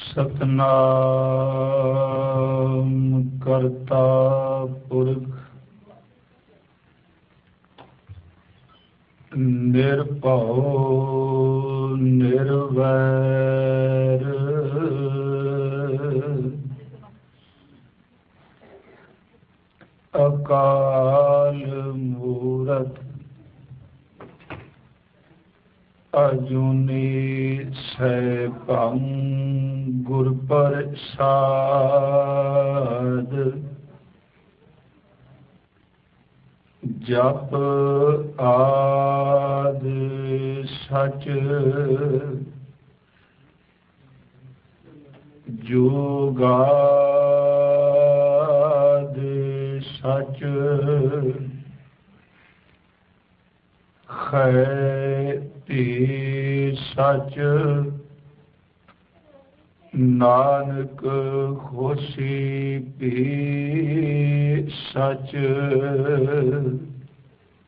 ਸਤਨਾਮ ਕਰਤਾ ਪੁਰਖ ਨਿਰਭਉ ਨਿਰਵੈਰ ਅਕਾਲ ਮੂਰਤ ਅਜੂਨੀ ਸੈਭੰ ਗੁਰ ਪ੍ਰਸਾਦ ਜਪ ਆਦਿ ਸਚ ਜੁਗਾਦਿ ਸਚ ਖੈਤੀ ਸਚ ਨਾਨਕ ਹੋਸੀ ਭੀ ਸਚ